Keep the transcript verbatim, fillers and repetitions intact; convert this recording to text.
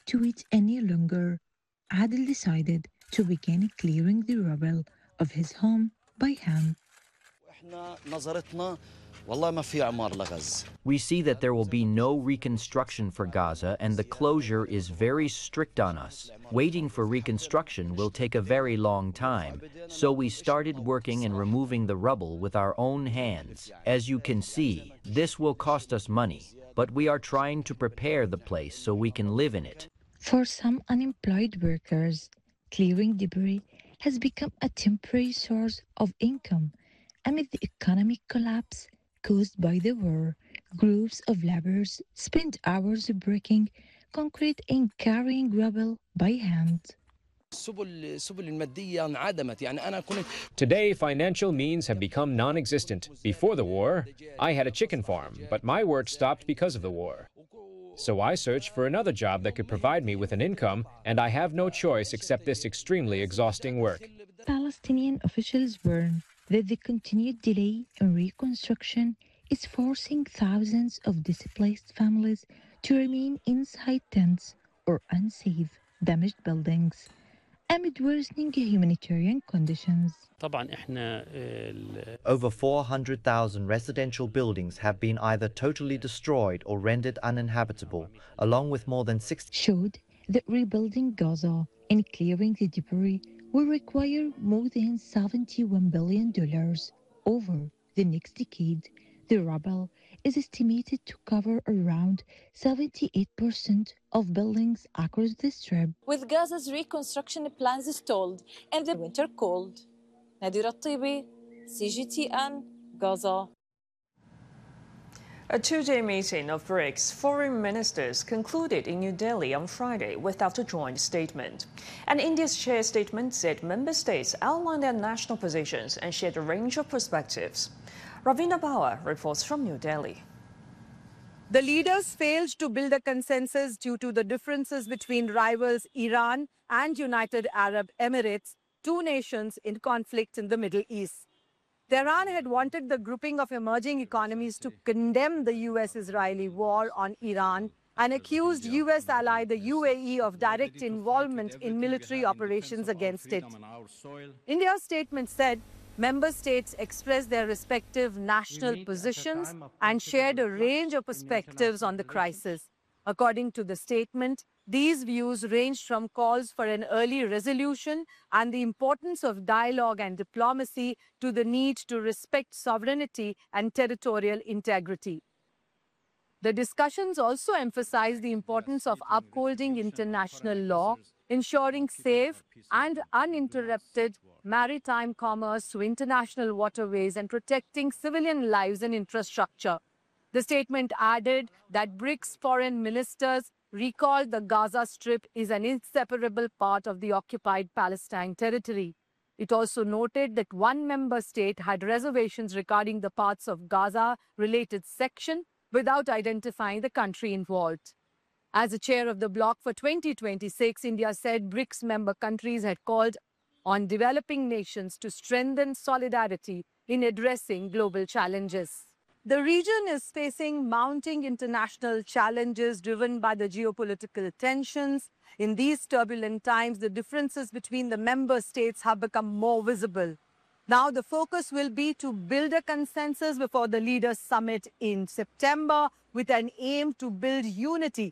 to it any longer, Adil decided to begin clearing the rubble of his home by hand. We see that there will be no reconstruction for Gaza, and the closure is very strict on us. Waiting for reconstruction will take a very long time, so we started working and removing the rubble with our own hands. As you can see, this will cost us money, but we are trying to prepare the place so we can live in it. For some unemployed workers, clearing debris has become a temporary source of income. Amid the economic collapse caused by the war, groups of laborers spent hours breaking concrete and carrying rubble by hand. Today, financial means have become non-existent. Before the war, I had a chicken farm, but my work stopped because of the war. So I searched for another job that could provide me with an income, and I have no choice except this extremely exhausting work. Palestinian officials warn that the continued delay in reconstruction is forcing thousands of displaced families to remain inside tents or unsafe, damaged buildings amid worsening humanitarian conditions. Over four hundred thousand residential buildings have been either totally destroyed or rendered uninhabitable, along with more than sixty showed that rebuilding Gaza and clearing the debris will require more than seventy-one billion dollars over the next decade. The rubble is estimated to cover around seventy-eight percent of buildings across the Strip. With Gaza's reconstruction plans stalled and the winter cold. Nadira Tibi, C G T N, Gaza. A two-day meeting of BRICS foreign ministers concluded in New Delhi on Friday without a joint statement. And India's chair statement said member states outlined their national positions and shared a range of perspectives. Ravina Bauer reports from New Delhi. The leaders failed to build a consensus due to the differences between rivals Iran and United Arab Emirates, two nations in conflict in the Middle East. Tehran had wanted the grouping of emerging economies to condemn the U S-Israeli war on Iran and accused U S ally the U A E of direct involvement in military operations against it. India's statement said member states expressed their respective national positions and shared a range of perspectives on the crisis. According to the statement, these views ranged from calls for an early resolution and the importance of dialogue and diplomacy to the need to respect sovereignty and territorial integrity. The discussions also emphasized the importance of upholding international law, ensuring safe and uninterrupted maritime commerce through international waterways, and protecting civilian lives and infrastructure. The statement added that BRICS foreign ministers recalled the Gaza Strip is an inseparable part of the occupied Palestine territory. It also noted that one member state had reservations regarding the parts of Gaza-related section without identifying the country involved. As the chair of the bloc for twenty twenty-six, India said BRICS member countries had called on developing nations to strengthen solidarity in addressing global challenges. The region is facing mounting international challenges driven by the geopolitical tensions. In these turbulent times, the differences between the member states have become more visible. Now the focus will be to build a consensus before the Leaders' Summit in September with an aim to build unity